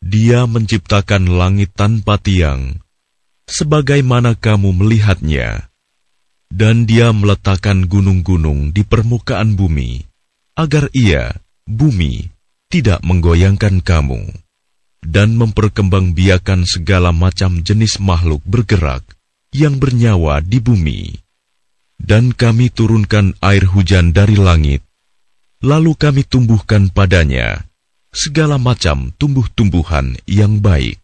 Dia menciptakan langit tanpa tiang, sebagaimana kamu melihatnya, dan Dia meletakkan gunung-gunung di permukaan bumi, agar Ia, bumi, tidak menggoyangkan kamu, dan memperkembangbiakan segala macam jenis makhluk bergerak yang bernyawa di bumi. Dan kami turunkan air hujan dari langit, lalu kami tumbuhkan padanya segala macam tumbuh-tumbuhan yang baik.